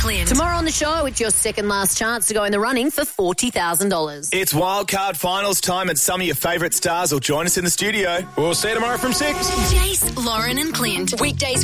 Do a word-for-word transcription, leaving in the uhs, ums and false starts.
Clint. Tomorrow on the show, it's your second last chance to go in the running for forty thousand dollars. It's wildcard finals time and some of your favourite stars will join us in the studio. We'll see you tomorrow from six. Jace, Lauren and Clint. Weekdays